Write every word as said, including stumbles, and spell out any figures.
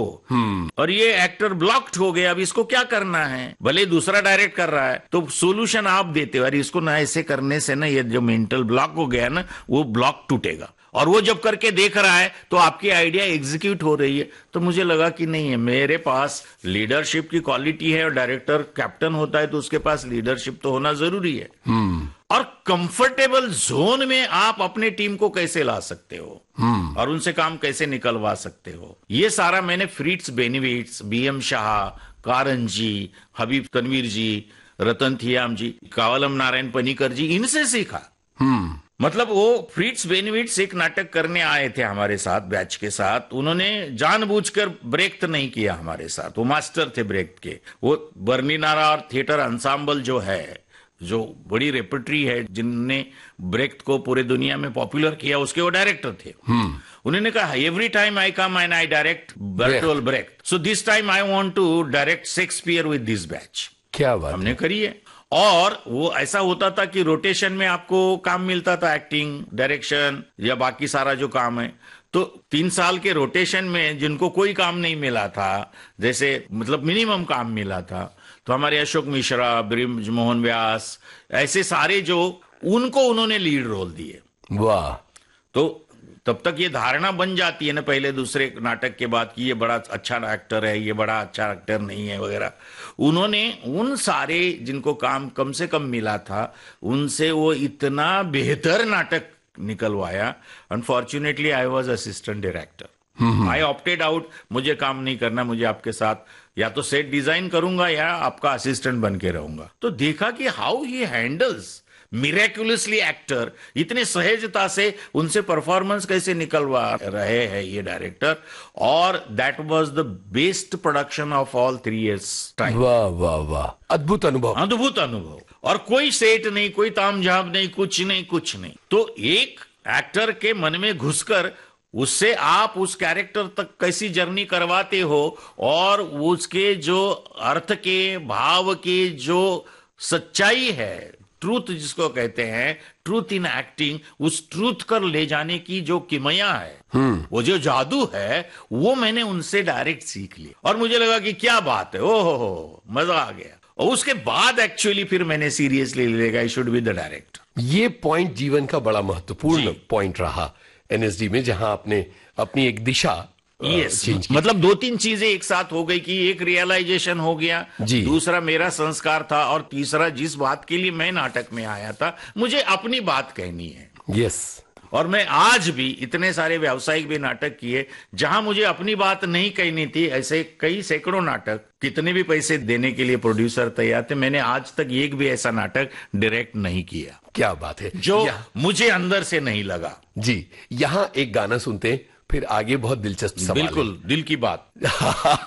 और ये actor blocked हो गया, अब इसको क्या करना है, भले दूसरा डायरेक्ट कर रहा है तो सोल्यूशन आप देते हो, अरे इसको ना ऐसे करने से ना ये जो मेंटल ब्लॉक हो गया ना वो ब्लॉक टूटेगा, और वो जब करके देख रहा है तो आपकी आइडिया एग्जीक्यूट हो रही है। तो मुझे लगा कि नहीं है, मेरे पास लीडरशिप की क्वालिटी है, और डायरेक्टर कैप्टन होता है तो उसके पास लीडरशिप तो होना जरूरी है। और कंफर्टेबल जोन में आप अपने टीम को कैसे ला सकते हो और उनसे काम कैसे निकलवा सकते हो, ये सारा मैंने फ्रिट्ज बेनिविट्स, बी एम शाह, कारण जी, हबीब तनवीर जी, रतन थियाम जी, कावलम नारायण पनीकर जी, इनसे सीखा। मतलब वो फ्रिट्ज बेनिविट्स एक नाटक करने आए थे हमारे साथ, बैच के साथ, उन्होंने जानबूझकर ब्रेक नहीं किया हमारे साथ, वो मास्टर थे ब्रेक के। वो बर्निनारा और थिएटर अंसाम्बल जो है, जो बड़ी रेपर्टरी है, जिनने ब्रेक को पूरे दुनिया में पॉपुलर किया, उसके वो डायरेक्टर थे। उन्होंने कहा every time I come and I direct Bertolt Brecht, so this time I want to direct Shakespeare with this batch. क्या बात हमने करी है। और वो ऐसा होता था कि रोटेशन में आपको काम मिलता था, एक्टिंग, डायरेक्शन या बाकी सारा जो काम है। तो तीन साल के रोटेशन में जिनको कोई काम नहीं मिला था, जैसे मतलब मिनिमम काम मिला था, तो हमारे अशोक मिश्रा, ब्रिज मोहन व्यास, ऐसे सारे जो, उनको उन्होंने लीड रोल दिए। वाह। तो तब तक ये धारणा बन जाती है ना पहले दूसरे नाटक के बाद कि ये बड़ा अच्छा एक्टर है, ये बड़ा अच्छा एक्टर नहीं है वगैरह। उन्होंने उन सारे जिनको काम कम से कम मिला था, उनसे वो इतना बेहतर नाटक निकलवाया। Unfortunately I was assistant director, I opted out, मुझे काम नहीं करना, मुझे आपके साथ या तो सेट डिजाइन करूंगा या आपका असिस्टेंट बन के रहूंगा। तो देखा कि how he handles miraculously actor, इतने सहजता से उनसे परफॉर्मेंस कैसे निकलवा रहे हैं ये डायरेक्टर। और that was the best production of all three years time. वाह वाह वाह, अद्भुत अनुभव, अद्भुत अनुभव। और कोई सेट नहीं, कोई तामझाम नहीं, कुछ नहीं कुछ नहीं। तो एक एक्टर के मन में घुसकर उससे आप उस कैरेक्टर तक कैसी जर्नी करवाते हो, और उसके जो अर्थ के, भाव के जो सच्चाई है, ट्रूथ जिसको कहते हैं, ट्रूथ इन एक्टिंग, उस ट्रूथ कर ले जाने की जो किमया है, वो जो जादू है, वो मैंने उनसे डायरेक्ट सीख लिया। और मुझे लगा कि क्या बात है, ओहो हो, मजा आ गया। और उसके बाद एक्चुअली फिर मैंने सीरियसली लेगा, I should be the director. ये पॉइंट जीवन का बड़ा महत्वपूर्ण पॉइंट रहा एनएसडी में, जहां आपने अपनी एक दिशा यस yes, मतलब दो तीन चीजें एक साथ हो गई कि एक रियलाइजेशन हो गया, दूसरा मेरा संस्कार था, और तीसरा जिस बात के लिए मैं नाटक में आया था, मुझे अपनी बात कहनी है। Yes yes. और मैं आज भी इतने सारे व्यावसायिक भी नाटक किए जहां मुझे अपनी बात नहीं कहनी थी, ऐसे कई सैकड़ों नाटक, कितने भी पैसे देने के लिए प्रोड्यूसर तैयार थे, मैंने आज तक एक भी ऐसा नाटक डायरेक्ट नहीं किया। क्या बात है, जो मुझे अंदर से नहीं लगा। जी, यहां एक गाना सुनते हैं, फिर आगे बहुत दिलचस्प सवाल। बिल्कुल, दिल की बात।